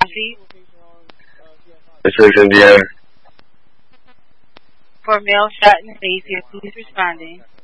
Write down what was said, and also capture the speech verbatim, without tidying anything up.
please? six Indiana. For male, fat and lazy, who's responding?